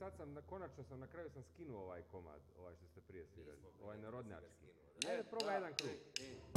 sad konačno sam na kraju skinuo ovaj komad, ovaj što ste prije svirali, ovaj narodnjački. skinuo, Ajde, probaj jedan krug.